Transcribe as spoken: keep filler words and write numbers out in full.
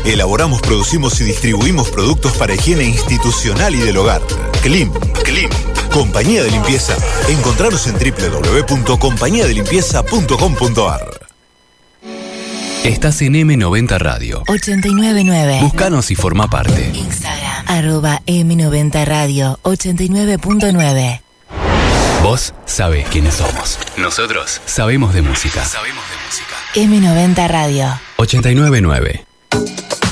Elaboramos, producimos y distribuimos productos para higiene institucional y del hogar. Clim. Clim. Compañía de limpieza. Encontranos en doble u doble u doble u punto compañía de limpieza punto com punto a r. Estás en eme noventa Radio. ochenta y nueve punto nueve. Búscanos y forma parte. Instagram. Arroba eme noventa Radio ochenta y nueve punto nueve. Vos sabés quiénes somos. Nosotros sabemos de música. Sabemos de música. eme noventa Radio. ochenta y nueve punto nueve.